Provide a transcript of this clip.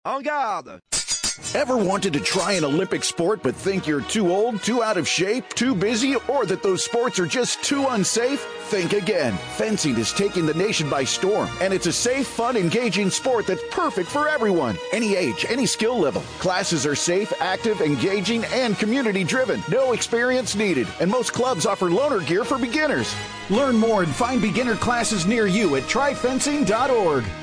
En garde! Ever wanted to try an Olympic sport but think you're too old, too out of shape, too busy, or that those sports are just too unsafe? Think again. Fencing is taking the nation by storm, and it's a safe, fun, engaging sport that's perfect for everyone. Any age, any skill level. Classes are safe, active, engaging, and community-driven. No experience needed, and most clubs offer loaner gear for beginners. Learn more and find beginner classes near you at tryfencing.org.